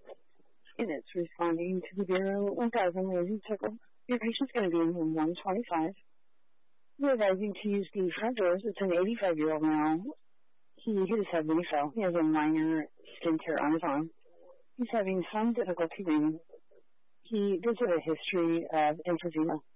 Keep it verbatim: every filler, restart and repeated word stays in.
In its responding to the Bureau one thousand lazy tickle, your patient's going to be in room one twenty-five. We're advising to use the front doors. It's an eighty-five-year-old now. He hit his head when he fell. He has a minor skin tear on his arm. He's having some difficulty breathing. He does have a history of emphysema.